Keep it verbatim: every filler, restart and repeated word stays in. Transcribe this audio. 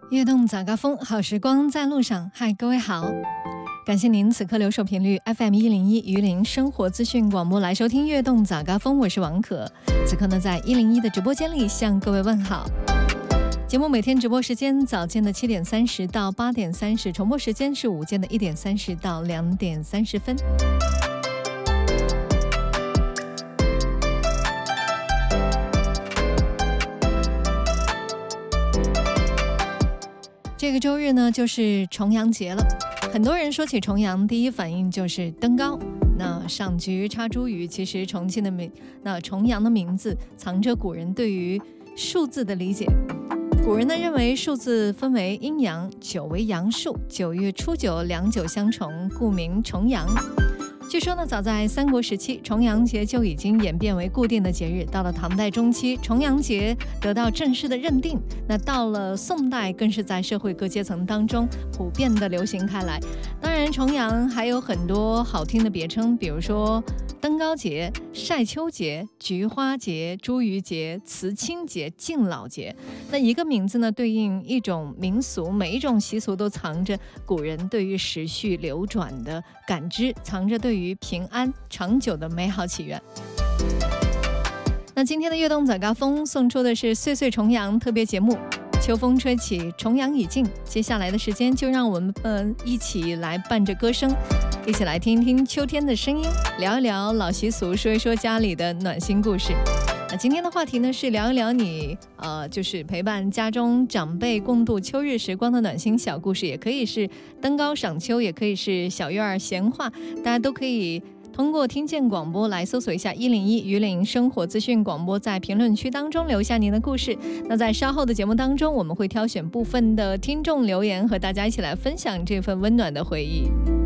悦动早高峰，好时光在路上。嗨，各位好，感谢您此刻留守频率 F M 一零一榆林生活资讯广播来收听悦动早高峰，我是王可。此刻呢，在一零一的直播间里向各位问好。节目每天直播时间早间的七点三十到八点三十，重播时间是午间的一点三十到两点三十分。这个周日呢，就是重阳节了。很多人说起重阳，第一反应就是登高。那赏菊插茱萸，其实重庆的名，那重阳的名字藏着古人对于数字的理解。古人呢认为数字分为阴阳，九为阳数，九月初九两九相重，故名重阳。据说呢，早在三国时期，重阳节就已经演变为固定的节日。到了唐代中期，重阳节得到正式的认定。那到了宋代，更是在社会各阶层当中普遍的流行开来。当然，重阳还有很多好听的别称，比如说登高节、晒秋节、菊花节、茱萸节、辞亲节、敬老节。那一个名字呢，对应一种民俗，每一种习俗都藏着古人对于时序流转的感知，藏着对于平安长久的美好祈愿。那今天的悦动早高峰送出的是岁岁重阳特别节目，秋风吹起，重阳已尽。接下来的时间就让我们一起来伴着歌声，一起来听一听秋天的声音，聊一聊老习俗，说一说家里的暖心故事。那今天的话题呢，是聊一聊你呃，就是陪伴家中长辈共度秋日时光的暖心小故事，也可以是登高赏秋，也可以是小院闲话，大家都可以通过听见广播来搜索一下一零一榆林生活资讯广播，在评论区当中留下您的故事。那在稍后的节目当中，我们会挑选部分的听众留言，和大家一起来分享这份温暖的回忆。